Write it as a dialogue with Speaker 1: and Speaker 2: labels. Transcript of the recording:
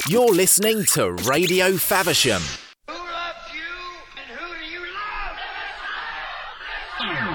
Speaker 1: You're listening to Radio Faversham.
Speaker 2: Who loves you and who do you love?